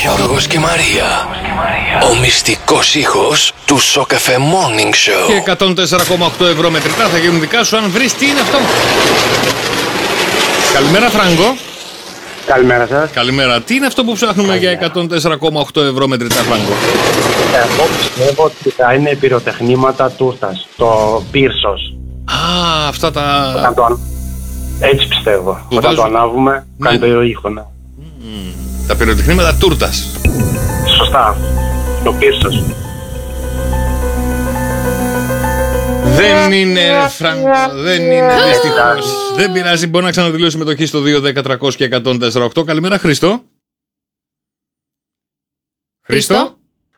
Γιώργος και Μαρία. Ο μυστικός ήχος του Shock FM Morning Show. Και 104,8 ευρώ μετρητά θα γίνουν δικά σου αν βρεις τι είναι αυτό. Καλημέρα Φράγκο. Καλημέρα σας. Καλημέρα. Τι είναι αυτό που ψάχνουμε για 104,8 ευρώ μετρητά, Φράγκο? Εγώ πιστεύω ότι θα είναι πυροτεχνήματα τούρτας. Το πύρσος. Α, αυτά τα... Έτσι πιστεύω. Που Όταν το βάζουν... ανάβουμε, κάνει το ήχο, ναι. Τα πυροτεχνήματα τούρτας. Σωστά. Το πύρσος. Δεν είναι, Φράγκο, δεν είναι δυστυχώς. Δεν πειράζει, μπορεί να ξαναδηλώσει συμμετοχή στο 2-10-300 και 104,8. Καλημέρα, Χρήστο. Χρήστο.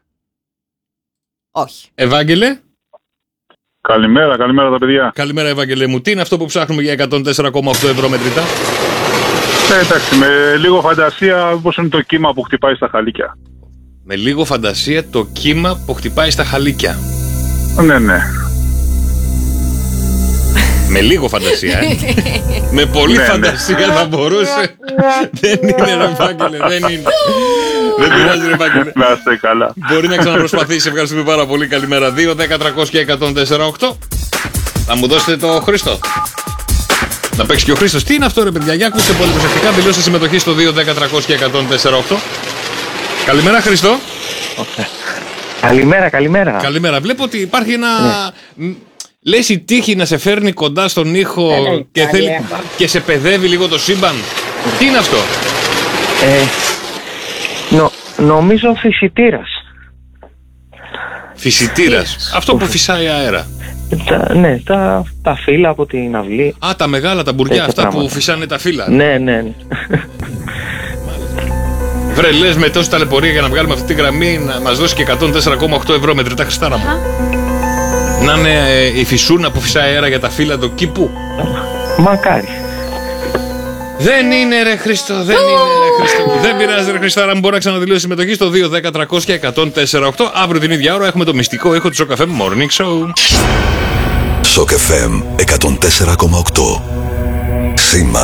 Όχι. Ευάγγελε. Καλημέρα τα παιδιά. Καλημέρα, Ευάγγελε μου. Τι είναι αυτό που ψάχνουμε για 104,8 ευρώ μετρητά? Εντάξει, με λίγο φαντασία, πώς είναι το κύμα που χτυπάει στα χαλίκια. Με λίγο φαντασία το κύμα που χτυπάει στα χαλίκια. Ναι. Με λίγο φαντασία, με πολύ φαντασία θα μπορούσε. Δεν είναι, ρε Ευάγγελε, δεν είναι. Δεν πειράζει, ρε Ευάγγελε. Να είστε καλά. Μπορεί να ξαναπροσπαθήσει, ευχαριστούμε πάρα πολύ. Καλημέρα. 2, 10, 300 και 104,8. Θα μου δώσετε το Χρήστο. Να παίξει και ο Χρήστος. Τι είναι αυτό, ρε παιδιά? Για ακούστε πολύ προσεκτικά. Δηλώστε συμμετοχή στο 2, 10, 300 και 104,8. Καλημέρα, Χρήστο. Καλημέρα. Καλημέρα. Βλέπω ότι υπάρχει ένα... Λες η τύχη να σε φέρνει κοντά στον ήχο και, και σε παιδεύει λίγο το σύμπαν. Τι είναι αυτό? Νομίζω φυσιτήρας. Φυσιτήρας. Αυτό που φυσάει αέρα. Τα φύλλα από την αυλή. Α, τα μεγάλα, τα μπουριά, αυτά πράγματα που φυσάνε τα φύλλα. Ναι. Βρε, λες με τόση ταλαιπωρία για να βγάλουμε αυτή τη γραμμή να μας δώσει και 104,8 ευρώ μετρητά, Χριστάρα μου. Να είναι η φυσούνα που φυσάει αέρα για τα φύλλα του κήπου. Μακάρι. Δεν είναι, ρε Χρήστο, δεν είναι, ρε Χρήστο. Δεν πειράζει, ρε Χριστάρα μου, μπορεί να ξαναδηλώσει συμμετοχή στο 2, 10, 300 και 104,8. Αύριο την ίδια ώρα έχουμε το μυστικό ήχο του Shock FM Morning Show. Shock FM 104,8. Σήμα.